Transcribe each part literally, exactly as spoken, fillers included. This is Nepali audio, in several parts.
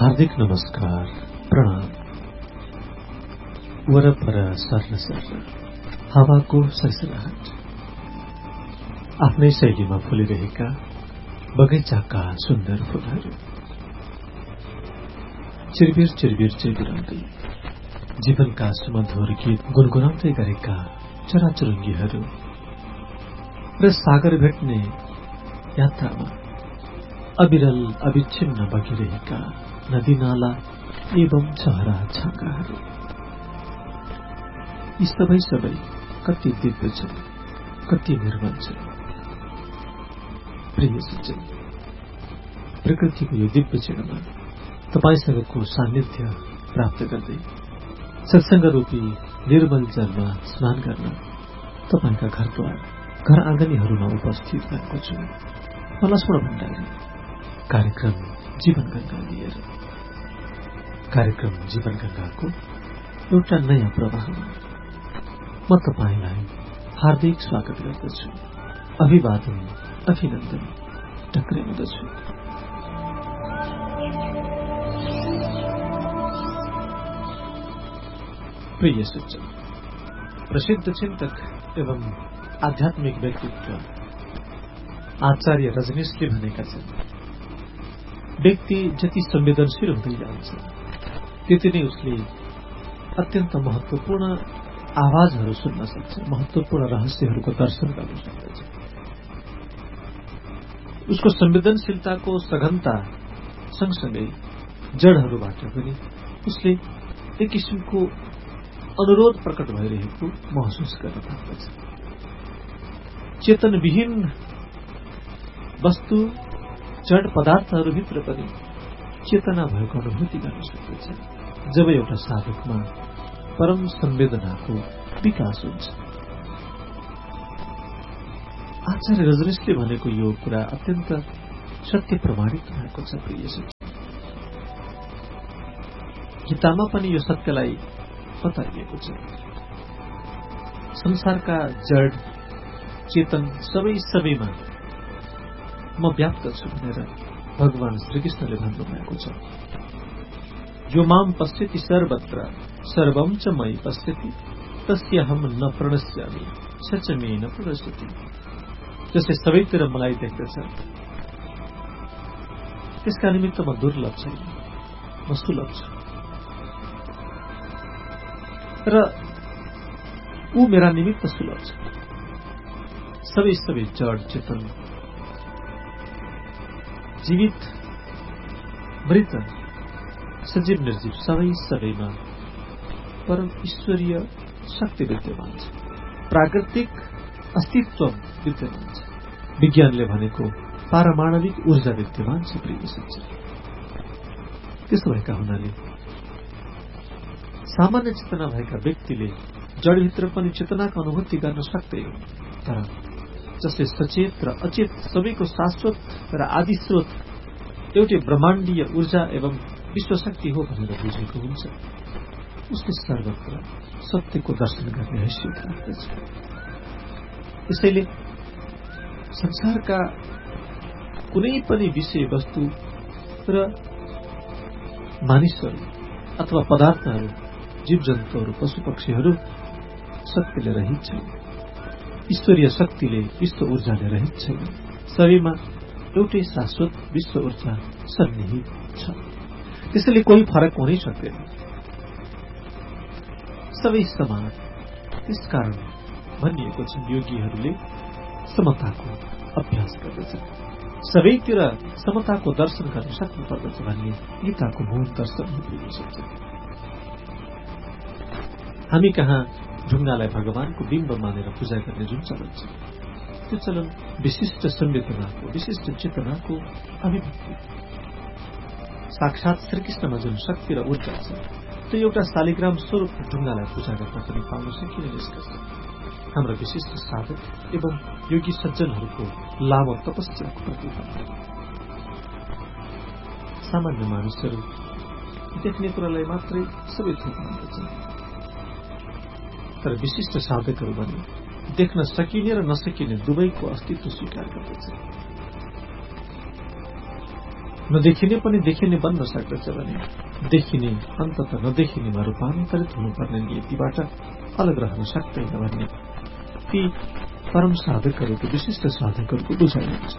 हार्दिक नमस्कार, प्रणाम। वरपर सर्न सर्न हावाको सरसराहट, आफ्नै शैलीमा फुलिरहेका बगैँचाका सुन्दर फूलहरू, चिरबिर चिरबिर चिरबिराउँदै जीवनका सुमधुर गीत गुनगुनाउँदै गरेका चराचुरुङ्गीहरू र सागर भेट्ने यात्रामा अविरल अविच्छिन्न बगिरहेका नदी नाला एवं चहरा छाँगाहरू, यी सबै सबै कति दिव्य छन्, कति निर्मल छन्। प्रिय सज्जन, प्रकृतिको यो दिव्य क्षणमा तपाईसँगको सान्निध्य प्राप्त गर्दै सत्संग रूपी निर्मल जलमा स्नान गर्न तपाईका घरद्वार घर आँगनीहरूमा उपस्थित भएको छु। म लक्ष्मण भण्डारी, कार्यक्रम जीवन गंगा लिएर। कार्यक्रम जीवन गंगाको एउटा नयाँ प्रवाहमा म तपाईलाई हार्दिक स्वागत गर्दछु, अभिवादन अभिनन्दन टक्राउँदछु। प्रिय सज्जन, प्रसिद्ध चिन्तक एवं आध्यात्मिक व्यक्तित्व आचार्य रजनीशले भनेका छन्, व्यक्ति जति संवेदनशील हुँदै जान्छ त्यति नै उसले अत्यन्त महत्वपूर्ण आवाजहरू सुन्न सक्छ, महत्वपूर्ण रहस्यहरूको दर्शन गर्न सक्दछ। उसको संवेदनशीलताको सघनता सँगसँगै जडहरूबाट पनि उसले एक किसिमको अनुरोध प्रकट भइरहेको महसुस गर्न सक्दछ। चेतनविहीन वस्तु जड पदार्थहरूभित्र पनि चेतना भएको अनुभूति गर्न सक्दछ जब एउटा साधकमा परम संवेदनाको विकास हुन्छ। आचार्य रजनीशले भनेको यो कुरा अत्यन्त सत्य प्रमाणित भएको छ। प्रिय सज्जन, गीतामा पनि यो सत्यलाई बताइएको छ। संसारका जड चेतन सबै सबैमा म व्याप्त छु भनेर भगवान श्रीकृष्णले भन्नुभएको छ। यो माम पश्यति सर्वत्र सर्वं च मयि पश्यति तस्यहम न प्रणश्यामि स च मे न प्रणश्यति। जसले सबैतिर मलाई देख्दछ त्यसका निमित्त म दुर्लभ छैन, म सुलभ छु र ऊ मेरा निमित्त सुलभ छ। सबै सबै जड चेतन, जीवित मृत, सजीव निर्जीव सबै सबैमा परम ईश्वरीय शक्ति विद्यमान छ, प्राकृतिक अस्तित्व विद्यमान छ। विज्ञानले भनेको पारमाणविक ऊर्जा विद्यमान छ। प्रिय सज्जन, त्यसो भएका हुनाले सामान्य चेतना भएका व्यक्तिले जडभित्र पनि चेतनाको अनुभूति गर्न सक्दैन, तर जसले सचेत र अचेत सबैको शाश्वत र आदि स्रोत एउटै ब्रह्माण्डीय ऊर्जा एवं विश्वशक्ति हो भनेर बुझेको हुन्छ, उसले सर्वत्र सत्यको दर्शन गर्ने हैसियत राख्दछ। यसैले संसारका कुनै पनि विषय वस्तु र मानिसहरू अथवा पदार्थहरू, जीव जन्तुहरू, पशु पक्षीहरू सत्यले रहित छैन, ईश्वरीय शक्तिले, विश्व ऊर्जाले रहित छैन। सबैमा एउटै शाश्वत विश्व ऊर्जा सन्निहित छ। त्यसैले कोही फरक हुनै सक्दैन, सबै समान। त्यसकारण भनिएको छ योगीहरूले समताको अभ्यास गर्दछन्, सबैतिर समताको दर्शन गर्न सक्नुपर्दछ भन्ने गीताको मूल दर्शन हुन सक्छ। हामी कहाँ ढुङ्गालाई भगवानको बिम्ब मानेर पूजा गर्ने जुन चलन छ, त्यो चलन विशिष्ट संवेदनाको, विशिष्ट चेतनाको अभिव्यक्ति। साक्षात श्रीकृष्णमा जुन शक्ति र ऊर्जा छ, त्यो एउटा शालिग्राम स्वरूप ढुङ्गालाई पूजा गर्न पनि पाउन सकिने निष्कर्ष हाम्रो विशिष्ट साधक एवं योगी सज्जनहरूको लामो तपस्याको प्रतिफल। सामान्य मानिसहरू देख्ने कुरालाई मात्रै सबै थोक मान्दछन्, तर विशिष्ट साधकहरू भने देख्न सकिने र नसकिने दुवैको अस्तित्व स्वीकार गर्दछन्। नदेखिने पनि देखिने बन्न सक्दछ भने देखिने अन्तत नदेखिनेमा रूपान्तरित हुनुपर्ने नीतिबाट अलग रहन सक्दैन भन्ने ती परम साधकहरूको विशिष्ट साधकहरूको बुझाइ हुन्छ।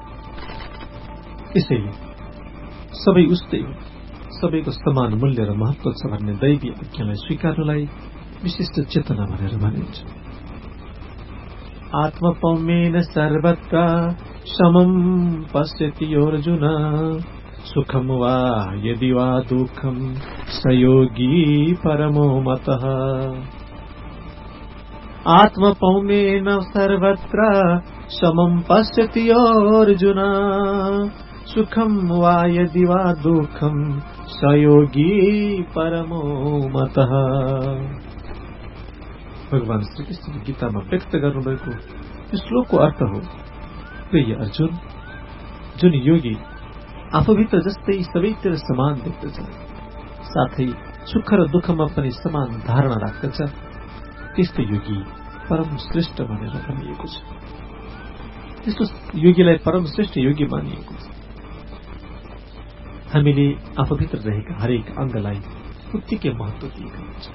यसैले सबै उस्तै हो, सबैको समान मूल्य र महत्व छ भन्ने दैवी आज्ञालाई स्वीकार्नुलाई विशिष्ट चेतना भनेर भनिन्छ। आत्मपौमेन सर्वत्र समं पश्यति अर्जुन सुखम वा यदि वा दुःखम स योगी परमो मतः। आत्मपौमेन सर्वत्र समं पश्यति अर्जुन सुखम वा यदि वा दुःखम स योगी परमो मतः। भगवान श्रीकृष्णले गीतामा व्यक्त गर्नुभएको यो श्लोकको अर्थ हो, प्रिय अर्जुन, जुन योगी आफूभित्र जस्तै सबैतिर समान देख्दछ, साथै सुख र दुःखमा पनि समान धारणा राख्दछ, त्यस्तो योगी परम श्रेष्ठ भनेर भनिएको छ। त्यस्तो योगीलाई परम श्रेष्ठ योगी मानिएको छ। हामीले आफूभित्र रहेका हरेक अङ्गलाई उत्तिकै महत्व दिएका हुन्छ।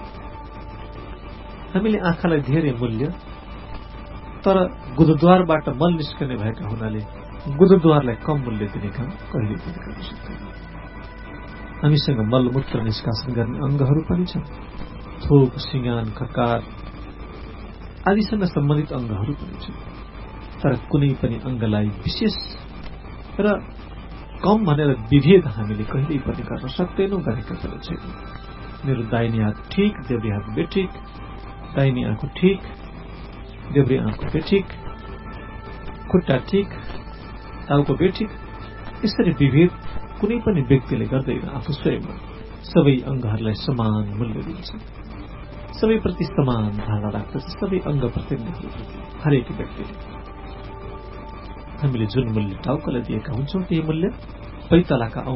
हामीले आँखालाई धेरै मूल्य, तर गुदद्वारबाट मल निस्कने भएका हुनाले गुदद्वारलाई कम मूल्य दिने काम कहिले पनि गर्न सक्दैन। हामीसँग मलमूत्र निष्कासन गर्ने अङ्गहरू पनि छन्, थोक, सिँगान, ककार आदिसँग सम्बन्धित अङ्गहरू पनि छन्, तर कुनै पनि अङ्गलाई विशेष र कम भनेर विभेद हामीले कहिल्यै पनि गर्न सक्दैनौँ, गरेका पनि छैनौँ। मेरो दाहिने हात ठिक, देब्रे हात बेठिक, दाहिने आँखो ठिक, देब्रे आँखो बेठिक, खुट्टा ठिक, टाउको बेठिक, यसरी विभेद कुनै पनि व्यक्तिले गर्दैन। आफू स्वयंमा सबै अङ्गहरूलाई समान मूल्य दिन्छ, सबैप्रति समान धारणा राख्दछ, सबै अङ्ग प्रत्यङ्गहरूप्रति हरेक व्यक्तिले। हामीले जुन मूल्य टाउकोलाई दिएका हुन्छौँ त्यही मूल्य पैतालाका